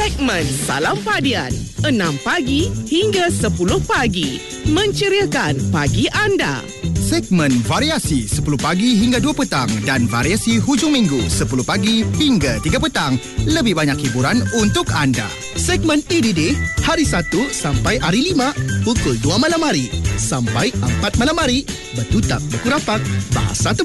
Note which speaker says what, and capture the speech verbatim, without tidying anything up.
Speaker 1: Segmen Salam Padian enam pagi hingga sepuluh pagi, menceriakan pagi anda.
Speaker 2: Segmen variasi sepuluh pagi hingga dua petang dan variasi hujung minggu sepuluh pagi hingga tiga petang. Lebih banyak hiburan untuk anda. Segmen T D D hari Sabtu sampai hari lima pukul dua malam hari sampai empat malam hari. Bertutak berkurapak bahasa